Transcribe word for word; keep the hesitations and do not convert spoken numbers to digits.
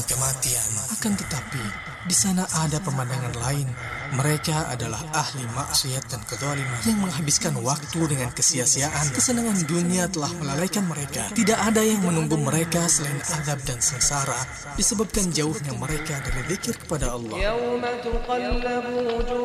kematian. Akan tetapi, di sana ada pemandangan lain. Mereka adalah ahli maksiat dan kezaliman yang menghabiskan waktu dengan kesia-siaan. Kesenangan dunia telah melalaikan mereka. Tidak ada yang menunggu mereka selain azab dan sengsara disebabkan jauhnya mereka dari zikir kepada Allah.